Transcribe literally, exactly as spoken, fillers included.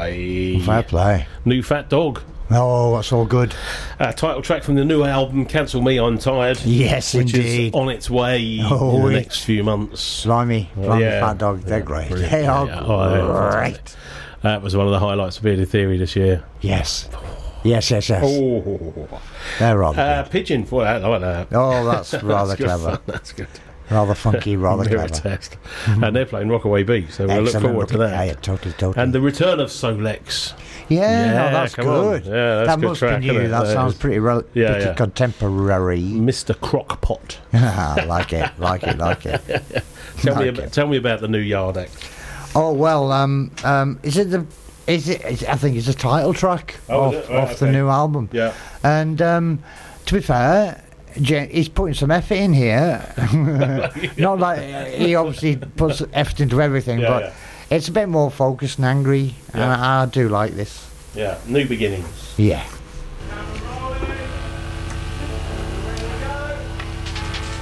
play. Fair play. New Fat Dog. Oh, that's all good. Uh, title track from the new album, Cancel Me, I'm Tired. Yes, which indeed. is on its way Oh, in the we- next few months. Blimey, blimey, yeah. Fat Dog, they're Yeah, great. brilliant. They are Yeah, oh, they're great. That was one of the highlights of Bearded Theory this year. Yes. Yes, yes, yes. Oh, They're rather uh, good. Pigeon for that. I like that. Oh, that's rather That's good clever. fun, That's good. Rather funky, rather Mirror clever. test. And they're playing Rockaway Beach, so we'll look Excellent. forward to Yeah, that. yeah, totally, totally. And the return of Solex. yeah, Yeah, no, that's come good. on. Yeah, that's that good must track, be new. isn't it? That That sounds is- pretty, rel- Yeah, pretty yeah. contemporary. Mister Crockpot. I like it, like it, like it. Tell me, Like about, it. tell me about the new Yard Act. Oh well, um, um, is it the? Is it? Is, I think it's the title track Oh, off, is it? Right, off the okay. new album. Yeah. And um, to be fair, Jen, he's putting some effort in here. Not like he obviously puts effort into everything, Yeah, but yeah. it's a bit more focused and angry, and Yeah. I, I do like this. Yeah. New beginnings. Yeah.